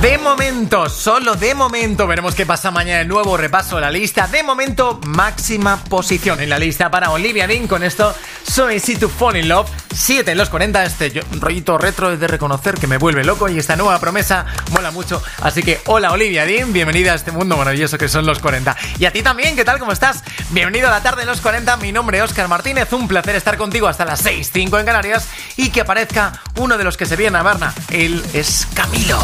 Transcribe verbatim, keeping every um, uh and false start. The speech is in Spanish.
De momento, solo de momento, veremos qué pasa mañana. El nuevo repaso de la lista. De momento, máxima posición en la lista para Olivia Dean. Con esto, So Easy to Fall in Love. siete en los cuarenta. Este yo, un rollito retro es de reconocer que me vuelve loco. Y esta nueva promesa mola mucho. Así que, hola Olivia Dean, bienvenida a este mundo maravilloso que son los cuarenta. Y a ti también, ¿qué tal? ¿Cómo estás? Bienvenido a la tarde en los cuarenta. Mi nombre es Óscar Martínez. Un placer estar contigo hasta las seis, cinco en Canarias. Y que aparezca uno de los que se viene a Varna. Él es Camilo.